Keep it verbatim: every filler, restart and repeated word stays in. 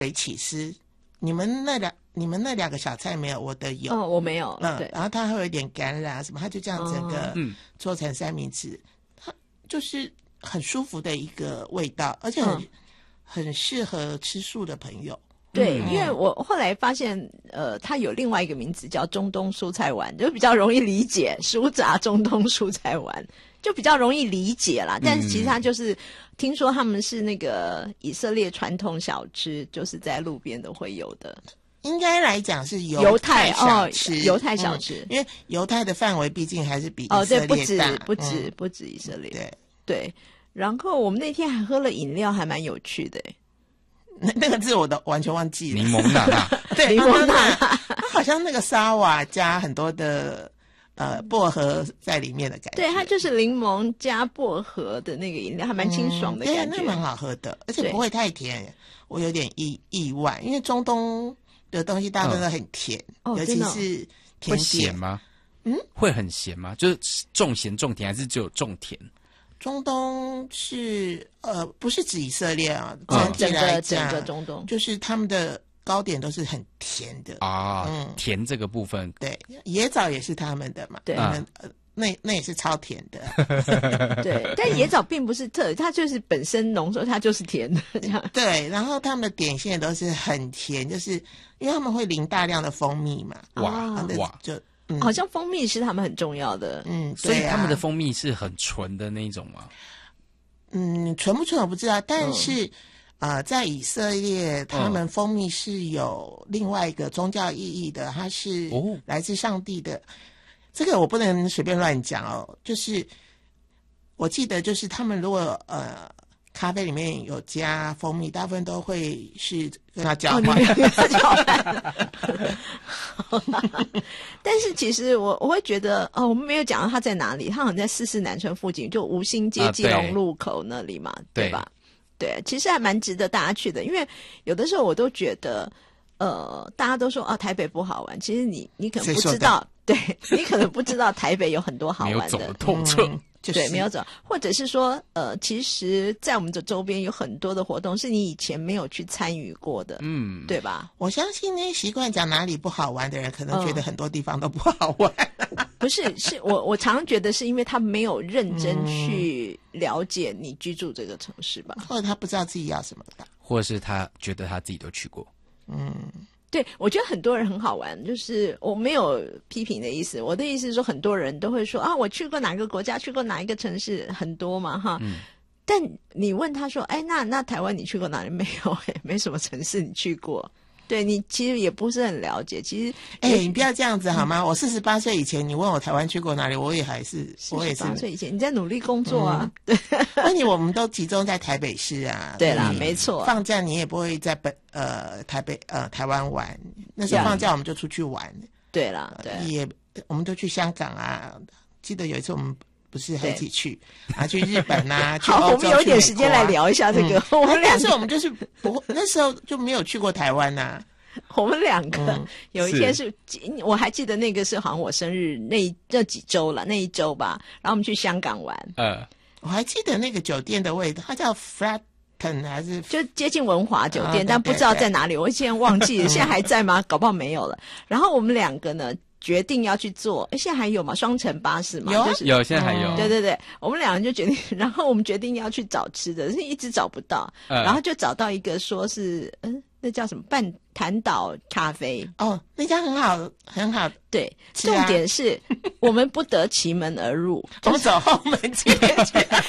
北起司，你们那两你们那两个小菜没有，我的有。 哦，我没有。 嗯， 对， 然后它会有一点橄榄什么，它就这样整个嗯做成三明治，它就是很舒服的一个味道，而且很、 嗯、 很适合吃素的朋友。 对， 嗯、 因为我后来发现，呃，它有另外一个名字叫中东蔬菜丸，就比较容易理解，酥炸中东蔬菜丸就比较容易理解啦。但是其实它就是、嗯、听说他们是那个以色列传统小吃，就是在路边都会有的。 应该来讲是犹太小吃， 犹太小吃、 嗯，因为犹太的范围毕竟还是比以色列大， 哦，对，不止不止、 嗯、 不止以色列， 对对。然后我们那天还喝了饮料，还蛮有趣的。 那那个字我都完全忘记了。 柠檬娜娜， 对， 柠檬娜娜， 它好像那个沙瓦加很多的呃薄荷在里面的感觉。 对，它就是柠檬加薄荷的那个饮料，还蛮清爽的感觉， 嗯、对，那蛮好喝的，而且不会太甜。我有点意意外，因为中东的东西大部分都很甜， 嗯、 尤其是甜点。 会咸吗？ 嗯， 会很咸吗？就是重咸重甜，还是只有重甜？ 中东是呃，不是指以色列啊， 整体来讲， 整个中东就是他们的糕点都是很甜的啊， 嗯， 甜这个部分， 对，椰枣也是他们的嘛， 对， 嗯呃、那那也是超甜的， 对，但椰枣并不是特，它就是本身浓缩，它就是甜的这样。 对，然后他们的点心也都是很甜，就是因为他们会淋大量的蜂蜜嘛， 哇哇， 就。 嗯、好像蜂蜜是他们很重要的， 嗯， 所以他们的蜂蜜是很纯的那种吗？ 嗯，纯不纯我不知道，但是、嗯、呃，在以色列，他们蜂蜜是有另外一个宗教意义的，它是来自上帝的。哦、这个我不能随便乱讲哦，就是我记得，就是他们如果呃。咖啡里面有加蜂蜜，大部分都会是跟它交换。 哦、跟它交换。但是其实我我会觉得，哦，我们没有讲到它在哪里，它好像在四四南村附近，就吴兴街基隆路口那里嘛，啊、对, 对吧？对，其实还蛮值得大家去的，因为有的时候我都觉得，呃，大家都说哦，台北不好玩，其实你你可能不知道，对你可能不知道台北有很多好玩的， 没有走得透彻。嗯就是、 对，没有走，或者是说，呃，其实，在我们的周边有很多的活动是你以前没有去参与过的，嗯，对吧？ 我相信那些习惯讲哪里不好玩的人，可能觉得很多地方都不好玩。 嗯、不是，是我我常常觉得是因为他没有认真去了解你居住这个城市吧， 或者他不知道自己要什么吧， 或者是他觉得他自己都去过， 嗯。 对，我觉得很多人很好玩，就是我没有批评的意思，我的意思是说，很多人都会说啊，我去过哪个国家，去过哪一个城市，很多嘛，哈。嗯。但你问他说，哎，那那台湾你去过哪里？没有，没什么城市你去过。对，你其实也不是很了解，其实， 哎、欸，你不要这样子好吗？嗯、我四十八岁以前，你问我台湾去过哪里，我也还是，我也是。 四十八岁以前，你在努力工作啊。 嗯、对，问题我们都集中在台北市啊。 对啦，没错。 放假你也不会在本呃台北呃台湾玩，那时候放假我们就出去玩。 对啦，对。 也我们都去香港啊，记得有一次我们。不是还一起去啊？去日本啊？去欧洲、 好，我们有一点时间来聊一下这个。 嗯、 我们但是我们就是不那时候就没有去过台湾呐、啊。 我们两个、嗯、有一天是，是我还记得那个是好像我生日那那几周了，那一周吧。然后我们去香港玩。 呃， 我还记得那个酒店的味道，它叫 Fratton 还是就接近文华酒店， 啊、 但不知道在哪里。我现在忘记了，现在还在吗？搞不好没有了。然后我们两个呢？决定要去坐，现在还有吗？双层巴士嘛， 有、 就是、 有，现在还有。 对对对，我们两个就决定，然后我们决定要去找吃的，是一直找不到，呃、然后就找到一个说是，嗯，那叫什么半潭岛咖啡哦，那家很好，很好。 对， 啊、 重点是我们不得其门而入， 我们走后门进去，